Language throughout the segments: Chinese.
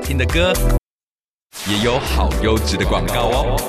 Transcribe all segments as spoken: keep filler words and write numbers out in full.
听的歌，也有好优质的广告哦。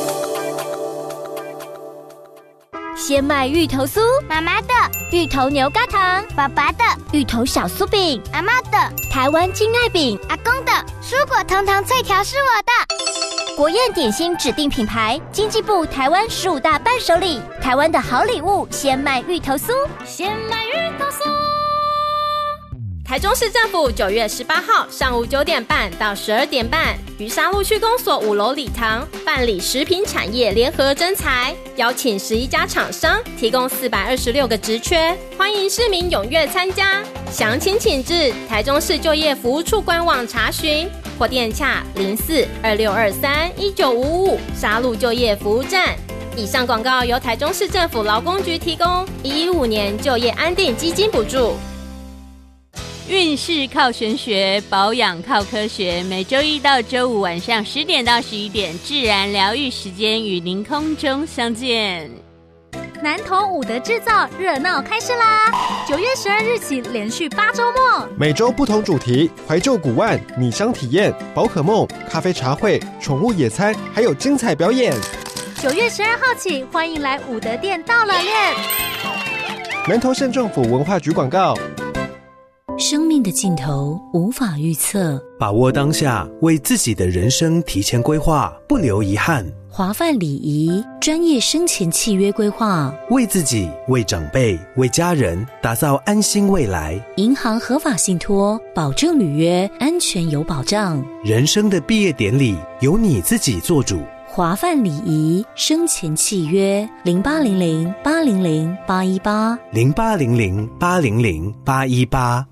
鲜麦芋头酥， 妈妈的； 芋头牛轧糖， 爸爸的； 芋头小酥饼， 阿嬷的； 台湾金爱饼， 阿公的；蔬果通通脆条是我的。 国宴点心指定品牌，经济部台湾十五大伴手礼，台湾的好礼物，鲜麦芋头酥， 鲜麦芋头酥。 台中市政府九月十八号上午九点半到十二点半，于沙鹿区公所五楼礼堂办理食品产业联合征才，邀请十一家厂商，提供四百二十六个职缺，欢迎市民踊跃参加。详情请至台中市就业服务处官网查询，或电洽零四二六二三一九五五沙鹿就业服务站。以上广告由台中市政府劳工局提供，一一五年就业安定基金补助。 运势靠玄学，保养靠科学。每周一到周五晚上十点到十一点，自然疗愈时间与您空中相见。 南投五德制造热闹开市啦！九月十二日起，连续八周末， 每周不同主题，怀旧古玩、米香体验、宝可梦、咖啡茶会、宠物野餐，还有精彩表演。 九月十二号起，欢迎来五德店到老店。 南投县政府文化局广告。 生命的尽头无法预测， 把握当下，为自己的人生提前规划，不留遗憾。 华范礼仪专业生前契约规划， 为自己、为长辈、为家人打造安心未来。 银行合法信托，保证履约，安全有保障。 人生的毕业典礼由你自己做主。 华范礼仪生前契约零八零零八零零八一八零八零零八零零八一八。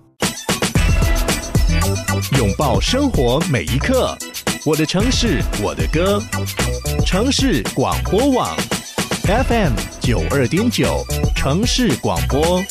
拥抱生活每一刻，我的城市我的歌，城市广播网 F M 九二点九，城市广播。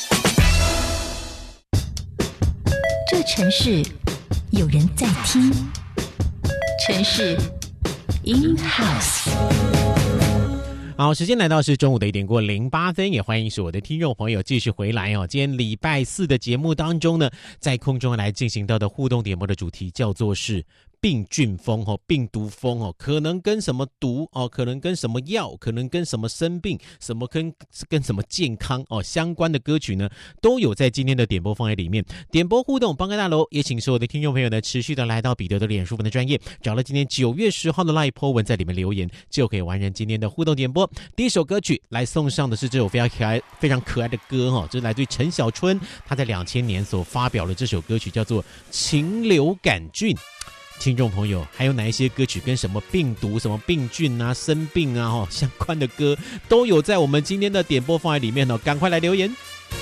这城市有人在听，城市 in house。 好，时间来到是中午的一点过零八分，也欢迎所有的听众朋友继续回来哦。今天礼拜四的节目当中呢，在空中来进行到的互动点播的主题叫做是病菌风哦，病毒风哦，可能跟什么毒哦，可能跟什么药，可能跟什么生病，什么跟跟什么健康哦相关的歌曲呢，都有在今天的点播放在里面。点播互动，帮个大楼，也请所有的听众朋友呢，持续的来到彼得的脸书粉的专页，找了今天九月十号的 live po 文，在里面留言，就可以完成今天的互动点播。第一首歌曲来送上的是这首非常可爱、非常可爱的歌哦，这是来自于陈小春，他在两千年所发表的这首歌曲叫做《禽流感菌》。听众朋友，还有哪一些歌曲跟什么病毒、什么病菌啊、生病啊、哦、相关的歌，都有在我们今天的点播放在里面哦，赶快来留言。